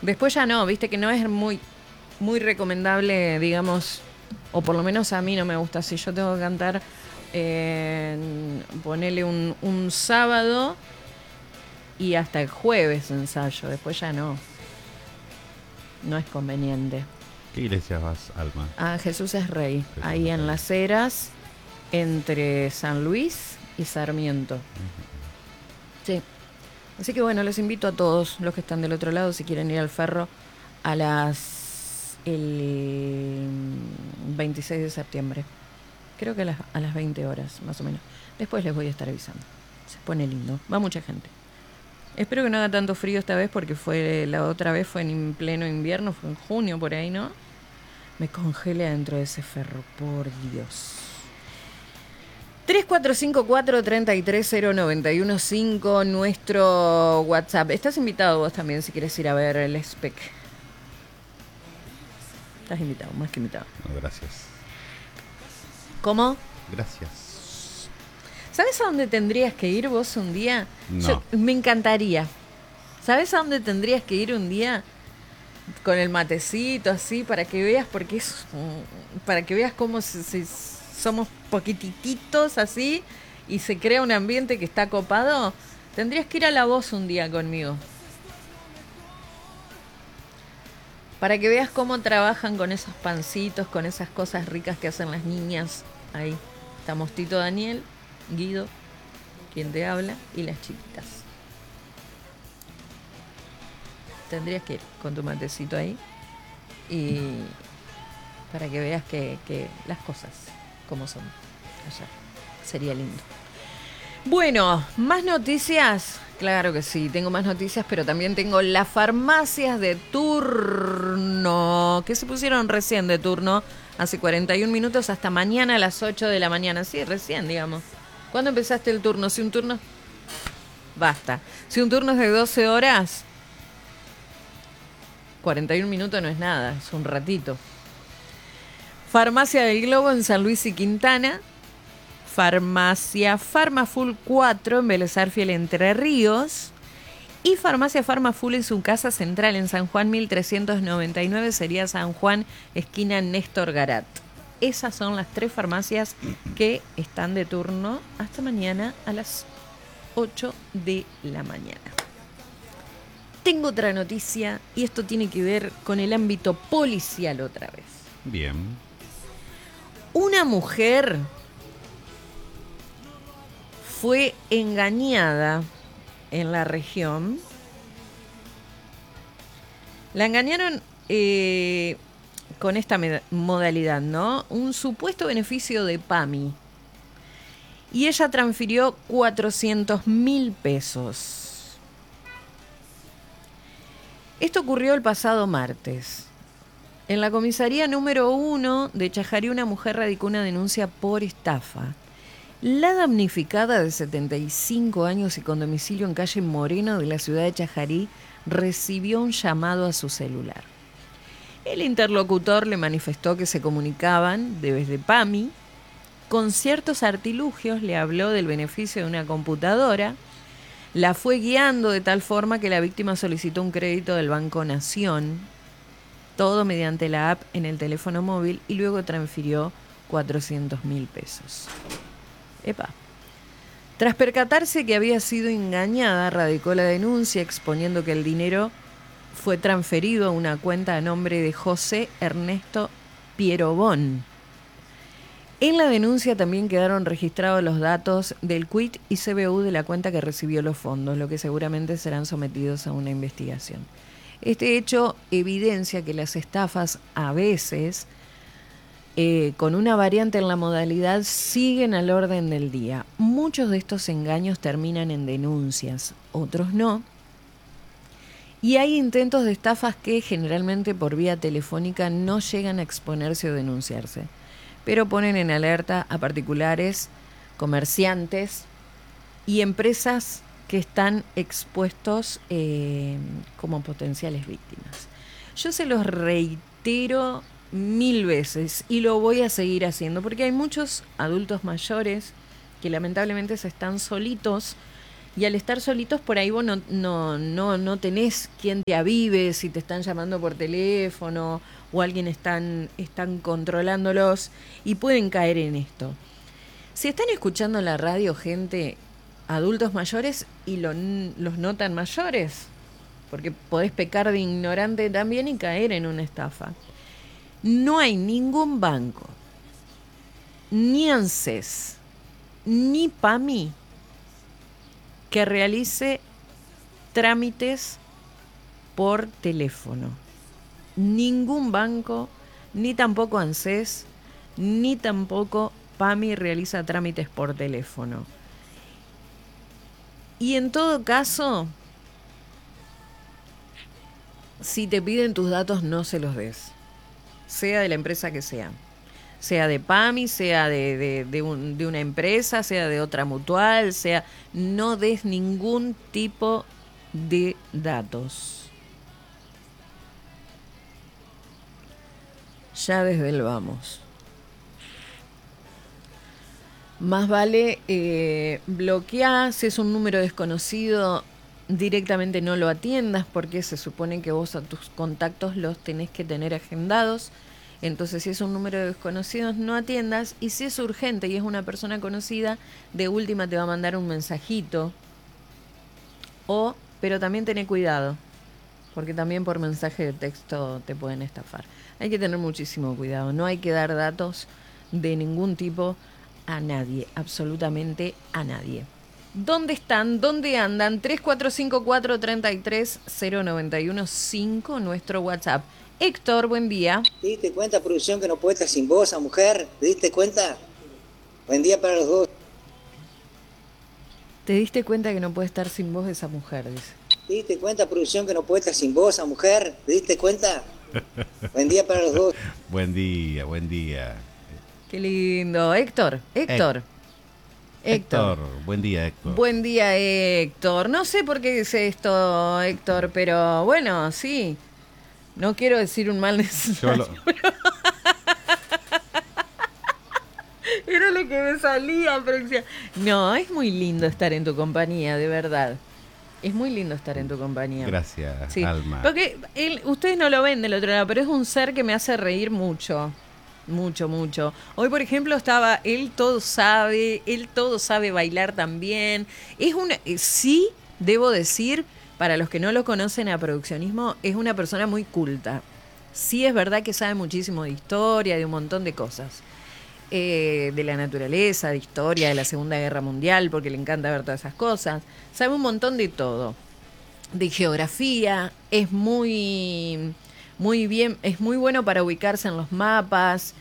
Después ya no, viste que no es muy recomendable, digamos, o por lo menos a mí no me gusta. Si yo tengo que cantar, ponerle un sábado y hasta el jueves ensayo. Después ya no. No es conveniente. ¿Qué iglesia vas, Alma? Ah, Jesús es Rey. Jesús Ahí es en Rey. Las Heras, entre San Luis y Sarmiento. Sí. Así que bueno, les invito a todos los que están del otro lado, si quieren ir al Ferro, el 26 de septiembre. Creo que a las 20 horas, más o menos. Después les voy a estar avisando. Se pone lindo. Va mucha gente. Espero que no haga tanto frío esta vez, porque la otra vez fue en pleno invierno, fue en junio por ahí, ¿no? Me congelé dentro de ese ferro, por Dios. 3454-330915, nuestro WhatsApp. Estás invitado vos también si quieres ir a ver el SPEC. Estás invitado, más que invitado. No, gracias. ¿Cómo? Gracias. ¿Sabes a dónde tendrías que ir vos un día? No. Me encantaría. ¿Sabes a dónde tendrías que ir un día? Con el matecito así, para que veas, porque para que veas cómo somos poquititos así y se crea un ambiente que está copado. Tendrías que ir a La Voz un día conmigo. Para que veas cómo trabajan con esos pancitos, con esas cosas ricas que hacen las niñas. Ahí estamos Tito Daniel, Guido, quien te habla, y las chiquitas. Tendrías que ir con tu matecito ahí y para que veas que las cosas como son allá. Sería lindo. Bueno, más noticias. Claro que sí, tengo más noticias, pero también tengo las farmacias de turno, que se pusieron recién de turno, hace 41 minutos, hasta mañana a las 8 de la mañana. Sí, recién, digamos. ¿Cuándo empezaste el turno? Si un turno... Basta. Si un turno es de 12 horas, 41 minutos no es nada, es un ratito. Farmacia del Globo en San Luis y Quintana. Farmacia Farmafull 4 en Vélez Arfiel, Entre Ríos. Y Farmacia Farmafull en su casa central en San Juan 1399, sería San Juan, esquina Néstor Garat. Esas son las 3 farmacias que están de turno hasta mañana a las 8 de la mañana. Tengo otra noticia y esto tiene que ver con el ámbito policial otra vez. Bien. Una mujer fue engañada en la región. La engañaron con esta modalidad, ¿no? Un supuesto beneficio de PAMI. Y ella transfirió 400.000 pesos. Esto ocurrió el pasado martes. En la comisaría número 1 de Chajarí, una mujer radicó una denuncia por estafa. La damnificada, de 75 años y con domicilio en calle Moreno de la ciudad de Chajarí, recibió un llamado a su celular. El interlocutor le manifestó que se comunicaban desde PAMI. Con ciertos artilugios le habló del beneficio de una computadora. La fue guiando de tal forma que la víctima solicitó un crédito del Banco Nación, todo mediante la app en el teléfono móvil, y luego transfirió 400.000 pesos. Epa. Tras percatarse que había sido engañada, radicó la denuncia exponiendo que el dinero fue transferido a una cuenta a nombre de José Ernesto Pierobón. En la denuncia también quedaron registrados los datos del CUIT y CBU de la cuenta que recibió los fondos, lo que seguramente serán sometidos a una investigación. Este hecho evidencia que las estafas a veces, con una variante en la modalidad, siguen al orden del día. Muchos de estos engaños terminan en denuncias, otros no. Y hay intentos de estafas que generalmente por vía telefónica no llegan a exponerse o denunciarse, pero ponen en alerta a particulares, comerciantes y empresas que están expuestos como potenciales víctimas. Yo se los reitero 1000 veces y lo voy a seguir haciendo porque hay muchos adultos mayores que lamentablemente se están solitos Y al estar solitos por ahí vos no tenés quien te avive, si te están llamando por teléfono o alguien están controlándolos y pueden caer en esto. Si están escuchando la radio gente, adultos mayores y los notan mayores, porque podés pecar de ignorante también y caer en una estafa. No hay ningún banco, ni ANSES, ni PAMI que realice trámites por teléfono. Ningún banco, ni tampoco ANSES, ni tampoco PAMI realiza trámites por teléfono. Y en todo caso, si te piden tus datos, no se los des. Sea de la empresa que sea. Sea de PAMI, sea de una empresa, sea de otra mutual, sea... No des ningún tipo de datos. Ya desde el vamos. Más vale bloquear, si es un número desconocido, directamente no lo atiendas porque se supone que vos a tus contactos los tenés que tener agendados. Entonces, si es un número de desconocidos, no atiendas. Y si es urgente y es una persona conocida, de última te va a mandar un mensajito. Pero también tené cuidado, porque también por mensaje de texto te pueden estafar. Hay que tener muchísimo cuidado. No hay que dar datos de ningún tipo a nadie, absolutamente a nadie. ¿Dónde están? ¿Dónde andan? 3454-330915, nuestro WhatsApp. Héctor, buen día. ¿Te diste cuenta, producción, que no puede estar sin vos, esa mujer? ¿Te diste cuenta? Buen día para los dos. ¿Te diste cuenta que no puede estar sin vos esa mujer? Dice. ¿Te diste cuenta, producción, que no puede estar sin vos, esa mujer? ¿Te diste cuenta? Buen día para los dos. Buen día, buen día. Qué lindo. Héctor. Héctor, buen día, Héctor. Buen día, Héctor. No sé por qué dice esto, Héctor, pero bueno, sí. No quiero decir un mal necesario. Era lo que me salía, pero decía, no, es muy lindo estar en tu compañía, de verdad. Es muy lindo estar en tu compañía. Gracias, sí. Alma. Porque ustedes no lo ven del otro lado, pero es un ser que me hace reír mucho. Mucho, mucho. Hoy, por ejemplo, estaba, él todo sabe bailar también. Sí, debo decir, para los que no lo conocen a Produccionismo, es una persona muy culta. Sí, es verdad que sabe muchísimo de historia, de un montón de cosas. De la naturaleza, de historia, de la Segunda Guerra Mundial, porque le encanta ver todas esas cosas. Sabe un montón de todo. De geografía, es muy bien, es muy bueno para ubicarse en los mapas,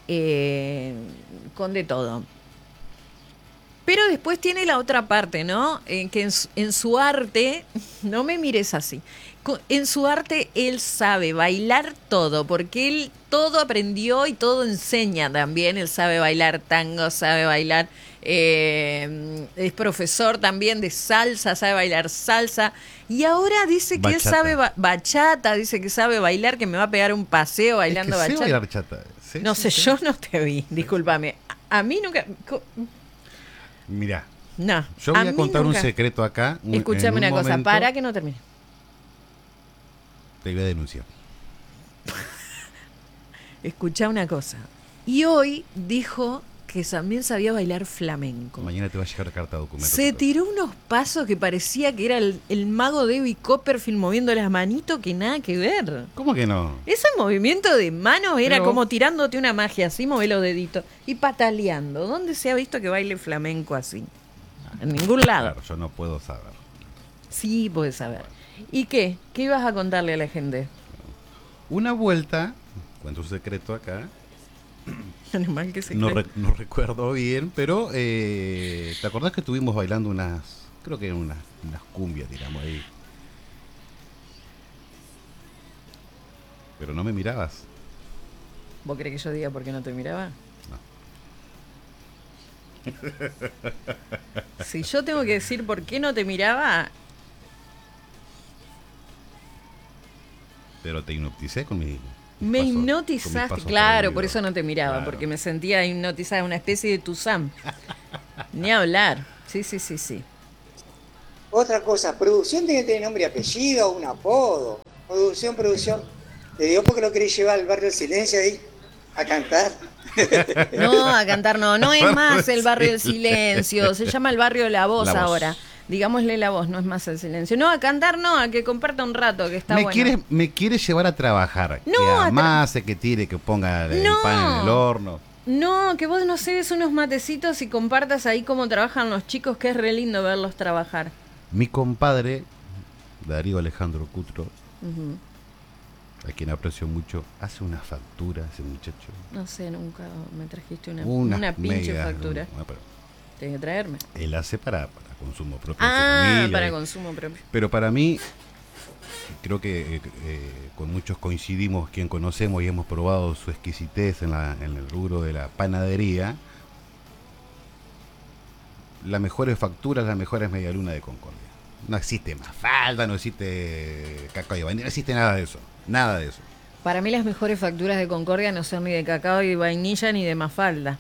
con de todo. Pero después tiene la otra parte, ¿no? Que en su arte, no me mires así, en su arte él sabe bailar todo, porque él todo aprendió y todo enseña también. Él sabe bailar tango, sabe bailar, es profesor también de salsa, sabe bailar salsa. Y ahora dice que bachata. Él sabe bachata, dice que sabe bailar, que me va a pegar un paseo bailando es que bachata. bachata. Sí, no sí, sé, sí. yo no te vi, discúlpame. A mí nunca... Mirá, No, yo voy a mí contar nunca. un secreto acá. Escúchame una cosa, para que no termine. Te voy a denunciar. Escuchá una cosa. Y hoy dijo que también sabía bailar flamenco. Mañana te va a llegar carta de documento. Se tiró unos pasos que parecía que era el mago David Copperfield moviendo las manitos, que nada que ver. ¿Cómo que no? Ese movimiento de manos era Pero... como tirándote una magia, así, mover los deditos y pataleando. ¿Dónde se ha visto que baile flamenco así? En ningún lado. Claro, yo no puedo saber. Sí, puedes saber. ¿Y qué? ¿Qué ibas a contarle a la gente? Una vuelta, cuento un secreto acá. Animal que se No cree. recuerdo bien, pero ¿te acordás que estuvimos bailando creo que unas cumbias, digamos, ahí? Pero no me mirabas. ¿Vos querés que yo diga por qué no te miraba? No. Si yo tengo que decir por qué no te miraba, Pero te hipnoticé con mi... me paso- con mis hipnotizaste, pasos claro, prohibidos. por eso no te miraba, Claro. porque me sentía hipnotizada, una especie de Tuzán. Ni hablar. Sí. Otra cosa, producción tiene que tener nombre y apellido, un apodo. Producción. Te digo porque lo querés llevar al barrio del silencio ahí a cantar. No, a cantar no es más el barrio del silencio, se llama el barrio de la voz La Voz. ahora. Digámosle la voz, no es más el silencio. No, a cantar no, a que comparta un rato, que está bueno. Me quieres llevar a trabajar. No, que amase, que tire, que ponga el No. pan en el horno. No, que vos no cedes unos matecitos y compartas ahí cómo trabajan los chicos, que es re lindo verlos trabajar. Mi compadre, Darío Alejandro Cutro, Ujú. a quien aprecio mucho, hace una factura ese muchacho. No sé, nunca me trajiste Unas una pinche megas, factura. no, pero Tienes que traerme. él hace para consumo propio. de su Ah, familia, para consumo propio. Pero para mí, creo que con muchos coincidimos, quien conocemos y hemos probado su exquisitez en el rubro de la panadería. Las mejores facturas, las mejores medialunas de Concordia. No existe Mafalda, no existe cacao y vainilla, no existe nada de eso. Nada de eso. Para mí las mejores facturas de Concordia no son ni de cacao y vainilla ni de Mafalda.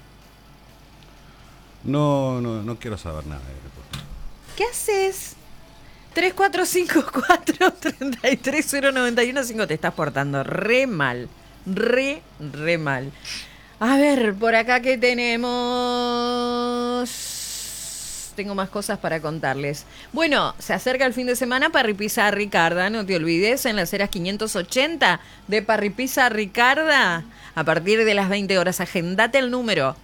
No quiero saber nada de eso. ¿Qué haces? 3454-330915. Te estás portando re mal. Re mal. A ver, por acá que tenemos... Tengo más cosas para contarles. Bueno, se acerca el fin de semana, Parripizza Ricarda. No te olvides, en las eras 580 de Parripizza Ricarda. A partir de las 20 horas, agendate el número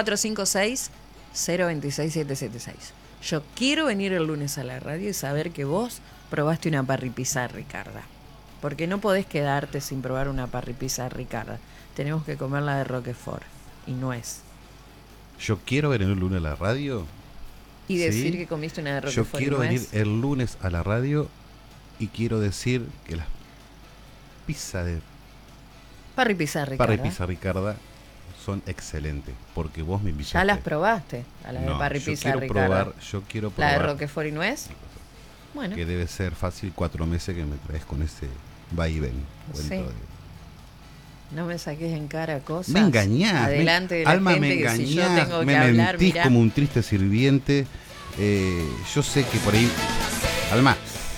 3456-026776. Yo quiero venir el lunes a la radio y saber que vos probaste una Parripizza Ricarda. Porque no podés quedarte sin probar una Parripizza Ricarda. Tenemos que comer la de Roquefort y nuez. Yo quiero venir el lunes a la radio. Y decir ¿sí? que comiste una de Yo Roquefort y quiero venir nuez. el lunes a la radio y quiero decir que las pizzas de Parripizza Ricarda. Parripizza Ricarda son excelentes, porque vos me invitaste. Ya las probaste, a la de No, Parripizza yo Ricarda. quiero La probar. de Roquefort y nuez. Bueno, Que debe ser fácil 4 meses que me traes con ese vaivén. Sí. Cuento no me saques en cara cosas. Me engañás. Adelante de la Alma, gente, me que engañás. si yo tengo me que hablar, mentís mirá. como un triste sirviente. Yo sé que por ahí... Alma,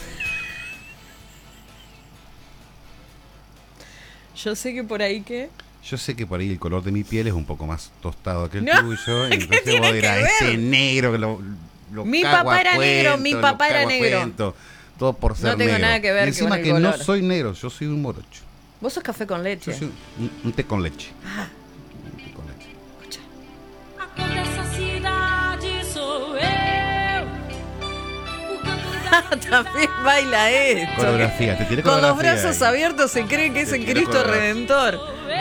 Yo sé que por ahí que... yo sé que por ahí el color de mi piel es un poco más tostado que el No, tuyo. ¿qué Entonces tiene vos dirás, que ver? ese negro que lo Mi cago papá a era negro, mi lo papá era cago a negro. cuento, todo por ser No tengo negro. nada que ver Y encima con el que color. no soy negro, yo soy un morocho. Vos sos café con leche. Yo soy un té con leche. Ah, Un té con leche. escucha. A cor dessa cidade sou eu. O canto da También baila esto. Coreografía, te tiré Con los coreografía brazos ahí. abiertos se cree que es Te el tiré Cristo coreografía. Redentor.